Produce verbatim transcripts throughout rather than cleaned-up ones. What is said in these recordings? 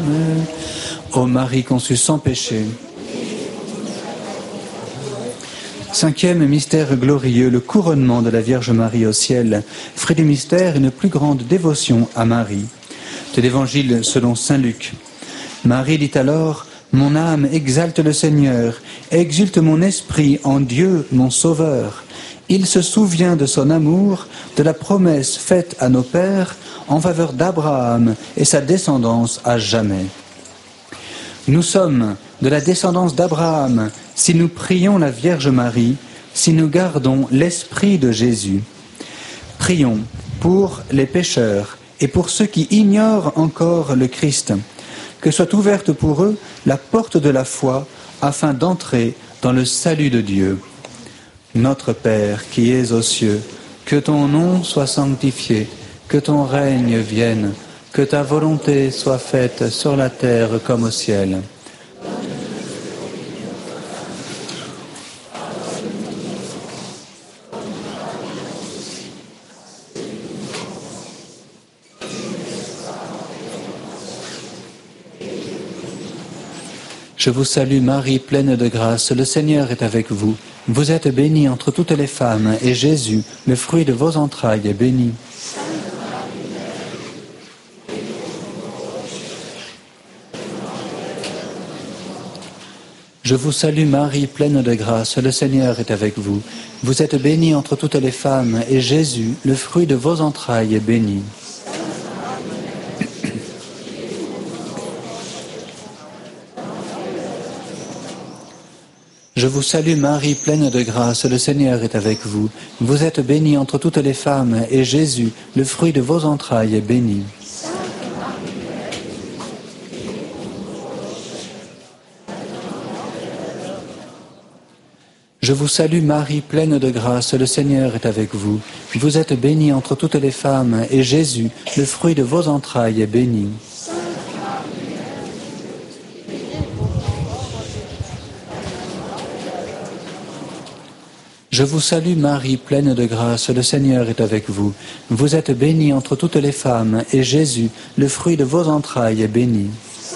femmes. Ô Marie conçue sans péché. Cinquième mystère glorieux, le couronnement de la Vierge Marie au ciel. Fruit du mystère, une plus grande dévotion à Marie. De l'Évangile selon saint Luc. Marie dit alors, « Mon âme exalte le Seigneur, exulte mon esprit en Dieu mon Sauveur. Il se souvient de son amour, de la promesse faite à nos pères en faveur d'Abraham et sa descendance à jamais. » Nous sommes de la descendance d'Abraham si nous prions la Vierge Marie, si nous gardons l'esprit de Jésus. Prions pour les pécheurs et pour ceux qui ignorent encore le Christ, que soit ouverte pour eux la porte de la foi afin d'entrer dans le salut de Dieu. Notre Père qui es aux cieux, que ton nom soit sanctifié, que ton règne vienne, que ta volonté soit faite sur la terre comme au ciel. Je vous salue Marie, pleine de grâce, le Seigneur est avec vous. Vous êtes bénie entre toutes les femmes, et Jésus, le fruit de vos entrailles, est béni. Je vous salue Marie, pleine de grâce, le Seigneur est avec vous. Vous êtes bénie entre toutes les femmes, et Jésus, le fruit de vos entrailles, est béni. Je vous salue Marie, pleine de grâce, le Seigneur est avec vous. Vous êtes bénie entre toutes les femmes, et Jésus, le fruit de vos entrailles, est béni. Je vous salue Marie, pleine de grâce, le Seigneur est avec vous. Vous êtes bénie entre toutes les femmes, et Jésus, le fruit de vos entrailles, est béni. Je vous salue Marie, pleine de grâce, le Seigneur est avec vous. Vous êtes bénie entre toutes les femmes, et Jésus, le fruit de vos entrailles, est béni.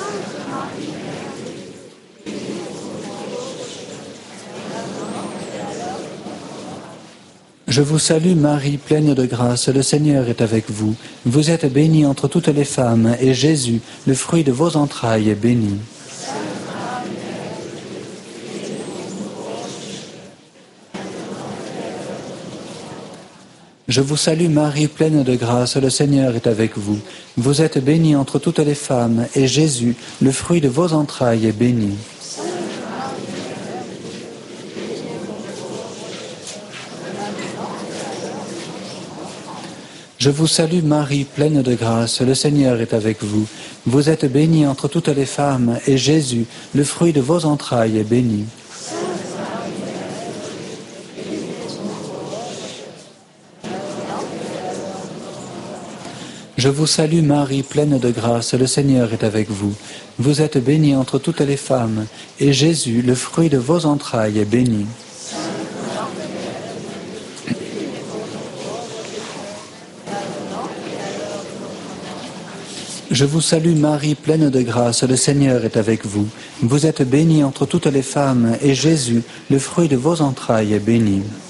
Je vous salue Marie, pleine de grâce, le Seigneur est avec vous. Vous êtes bénie entre toutes les femmes, et Jésus, le fruit de vos entrailles, est béni. Je vous salue Marie, pleine de grâce, le Seigneur est avec vous. Vous êtes bénie entre toutes les femmes, et Jésus, le fruit de vos entrailles, est béni. Je vous salue Marie, pleine de grâce, le Seigneur est avec vous. Vous êtes bénie entre toutes les femmes, et Jésus, le fruit de vos entrailles, est béni. Je vous salue Marie, pleine de grâce, le Seigneur est avec vous. Vous êtes bénie entre toutes les femmes, et Jésus, le fruit de vos entrailles, est béni. Je vous salue Marie, pleine de grâce, le Seigneur est avec vous. Vous êtes bénie entre toutes les femmes, et Jésus, le fruit de vos entrailles, est béni.